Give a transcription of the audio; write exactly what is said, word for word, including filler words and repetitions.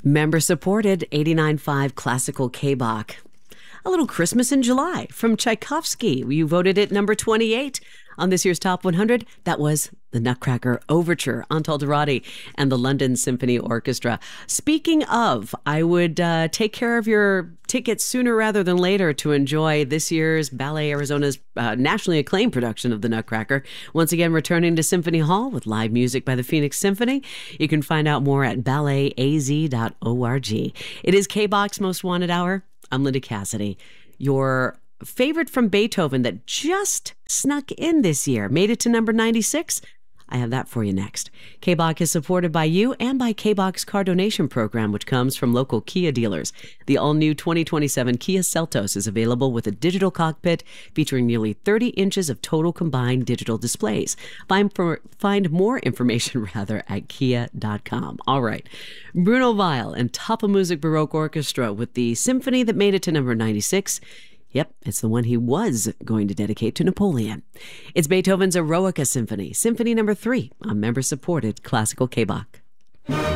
Member-supported eighty-nine point five Classical K-Bach. A Little Christmas in July from Tchaikovsky. You voted it number twenty-eight on this year's Top one hundred. That was the Nutcracker Overture, Antal Dorati and the London Symphony Orchestra. Speaking of, I would uh, take care of your tickets sooner rather than later to enjoy this year's Ballet Arizona's uh, nationally acclaimed production of the Nutcracker. Once again, returning to Symphony Hall with live music by the Phoenix Symphony. You can find out more at ballet a z dot org. It is K-Bach's Most Wanted Hour. I'm Linda Cassidy. Your favorite from Beethoven that just snuck in this year, made it to number ninety-six. I have that for you next. K-Bach is supported by you and by K-Bach's car donation program, which comes from local Kia dealers. The all-new twenty twenty-seven Kia Seltos is available with a digital cockpit featuring nearly thirty inches of total combined digital displays. Find, for, find more information rather at kia dot com. All right. Bruno Weil and Top of Music Baroque Orchestra with the symphony that made it to number ninety-six. Yep, it's the one he was going to dedicate to Napoleon. It's Beethoven's Eroica Symphony, Symphony number three on member-supported Classical K-Bach.